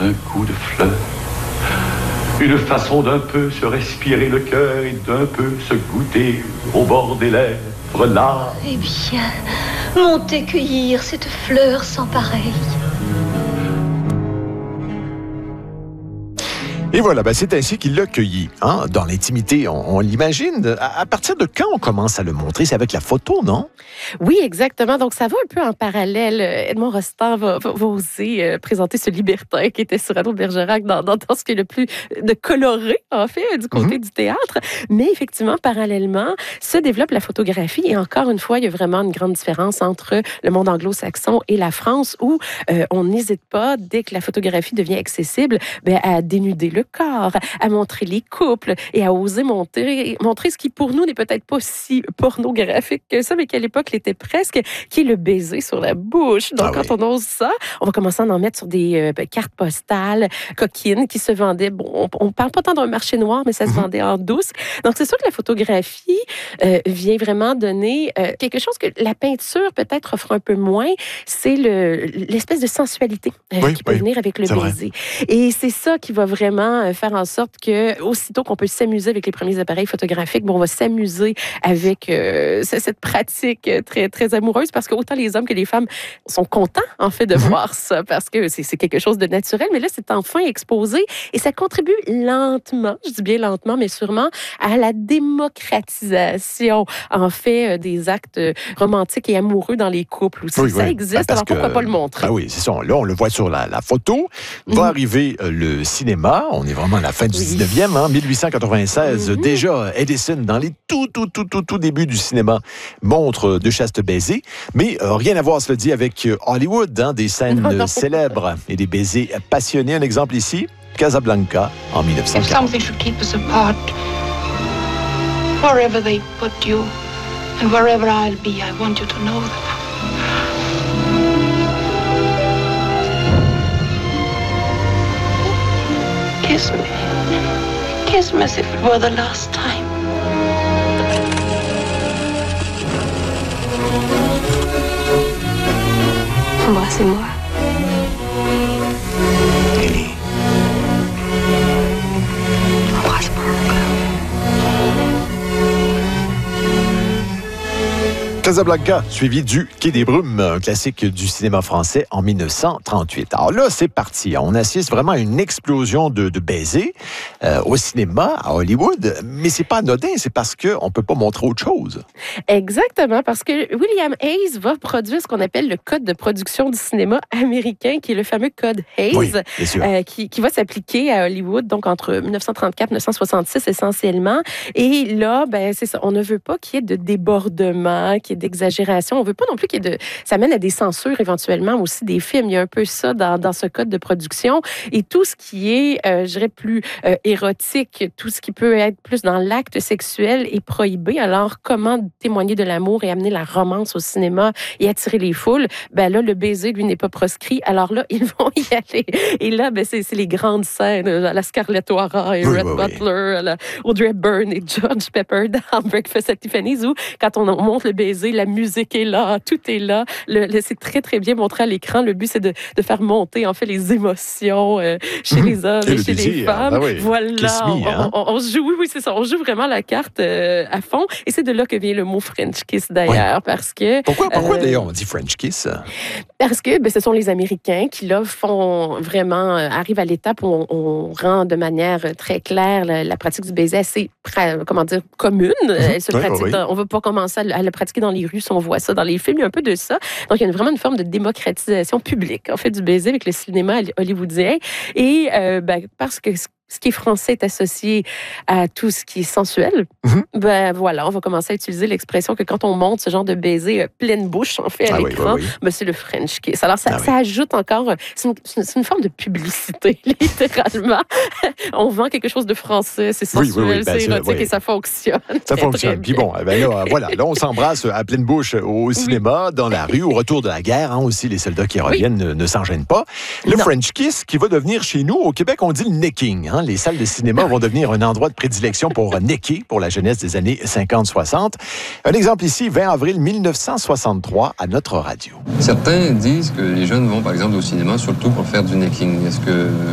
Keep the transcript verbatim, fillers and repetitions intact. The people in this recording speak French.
un coup de fleur. Une façon d'un peu se respirer le cœur et d'un peu se goûter au bord des lèvres là. Eh bien, montez cueillir cette fleur sans pareille. Et voilà, ben c'est ainsi qu'il l'a cueilli. Hein? Dans l'intimité, on, on l'imagine. À, à partir de quand on commence à le montrer? C'est avec la photo, non? Oui, exactement. Donc, ça va un peu en parallèle. Edmond Rostand va, va, va oser euh, présenter ce libertin qui était sur Anneau de Bergerac dans, dans, dans ce qui est le plus de coloré, en fait, du côté mm-hmm. du théâtre. Mais effectivement, parallèlement, se développe la photographie. Et encore une fois, il y a vraiment une grande différence entre le monde anglo-saxon et la France où euh, on n'hésite pas, dès que la photographie devient accessible, ben, à dénuder le corps, à montrer les couples et à oser montrer, montrer ce qui, pour nous, n'est peut-être pas si pornographique que ça, mais qu'à l'époque l'était presque, qui est le baiser sur la bouche. Donc, ah quand oui. on ose ça, on va commencer à en mettre sur des euh, cartes postales coquines qui se vendaient. Bon, on ne parle pas tant d'un marché noir, mais ça se vendait en douce. Donc, c'est sûr que la photographie euh, vient vraiment donner euh, quelque chose que la peinture peut-être offre un peu moins, c'est le, l'espèce de sensualité euh, oui, qui peut oui. venir avec le baiser. Vrai. Et c'est ça qui va vraiment faire en sorte que, aussitôt qu'on peut s'amuser avec les premiers appareils photographiques, bon, on va s'amuser avec euh, cette pratique très, très amoureuse, parce que autant les hommes que les femmes sont contents, en fait, de mm-hmm. voir ça, parce que c'est, c'est quelque chose de naturel, mais là, c'est enfin exposé, et ça contribue lentement, je dis bien lentement, mais sûrement, à la démocratisation, en fait, des actes romantiques et amoureux dans les couples aussi. Oui, ça oui. existe, ben alors pourquoi que, pas le montrer? Ben oui, c'est ça. Là, on le voit sur la, la photo. Va mm-hmm. arriver euh, le cinéma. On est vraiment à la fin du oui. dix-neuvième, hein, dix-huit cent quatre-vingt-seize. Mm-hmm. Déjà, Edison, dans les tout, tout, tout, tout, tout débuts du cinéma, montre de chastes baisers. Mais euh, rien à voir, cela dit, avec Hollywood, hein, des scènes non, non. célèbres et des baisers passionnés. Un exemple ici, Casablanca, en dix-neuf cent quarante. If something should keep us apart, wherever they put you, and wherever I'll be, I want you to know that. Kiss me. Kiss me as if it were the last time. Embrassez-moi. Ellie. Embrasse-moi encore. Casablanca, suivi du Quai des Brumes, un classique du cinéma français en dix-neuf cent trente-huit. Alors là, c'est parti. On assiste vraiment à une explosion de, de baisers euh, au cinéma, à Hollywood. Mais c'est pas anodin, c'est parce qu'on peut pas montrer autre chose. Exactement, parce que William Hays va produire ce qu'on appelle le code de production du cinéma américain, qui est le fameux code Hays, oui, bien sûr. Euh, qui, qui va s'appliquer à Hollywood, donc entre dix-neuf cent trente-quatre et dix-neuf cent soixante-six essentiellement. Et là, ben c'est ça, on ne veut pas qu'il y ait de débordement, qu'il y ait d'exagération. On veut pas non plus qu'il y ait de... Ça mène à des censures éventuellement aussi des films. Il y a un peu ça dans, dans ce code de production. Et tout ce qui est, euh, je dirais, plus euh, érotique, tout ce qui peut être plus dans l'acte sexuel est prohibé. Alors, comment témoigner de l'amour et amener la romance au cinéma et attirer les foules? Ben là, le baiser, lui, n'est pas proscrit. Alors là, ils vont y aller. Et là, ben, c'est, c'est les grandes scènes à la Scarlett O'Hara et oui, Red oui, Butler, oui. à la Audrey Hepburn et George Pepper dans Breakfast at Tiffany's, où quand on montre le baiser, la musique est là, tout est là. Le, le, c'est très, très bien montré à l'écran. Le but, c'est de, de faire monter, en fait, les émotions euh, chez les hommes et, et chez désir, les femmes. Ben oui. Voilà. Me, hein? on, on, on joue, oui, oui, c'est ça. On joue vraiment la carte euh, à fond. Et c'est de là que vient le mot French kiss, d'ailleurs, ouais. parce que... Pourquoi, pourquoi euh, d'ailleurs, on dit French kiss? Parce que ben, ce sont les Américains qui, là, font vraiment... Euh, arrivent à l'étape où on, on rend de manière très claire la, la pratique du baiser assez, comment dire, commune. Elle se oui, pratique oui. dans, on ne va pas commencer à, à le pratiquer dans les rues si on voit ça dans les films. Il y a un peu de ça. Donc, il y a une, vraiment une forme de démocratisation publique, en fait, du baiser avec le cinéma hollywoodien. Et euh, ben, parce que ce qui est français est associé à tout ce qui est sensuel, mm-hmm. ben voilà, on va commencer à utiliser l'expression que quand on monte ce genre de baiser euh, pleine bouche, en fait, à ah l'écran, oui, oui, oui. Ben, c'est le French kiss. Alors, ça, ah ça oui. ajoute encore... C'est une, c'est une forme de publicité, littéralement. On vend quelque chose de français, c'est sensuel, oui, oui, oui. Ben, c'est érotique oui. et ça fonctionne. Ça fonctionne. Puis bon, ben là, voilà, là, on s'embrasse à pleine bouche au cinéma, oui. dans la rue, au retour de la guerre, hein, aussi, les soldats qui reviennent oui. ne, ne s'en gênent pas. Le non. French kiss qui va devenir chez nous, au Québec, on dit le necking, hein. Les salles de cinéma vont devenir un endroit de prédilection pour necker, pour la jeunesse des années cinquante soixante. Un exemple ici, vingt avril dix-neuf cent soixante-trois, à notre radio. Certains disent que les jeunes vont, par exemple, au cinéma, surtout pour faire du necking. Est-ce que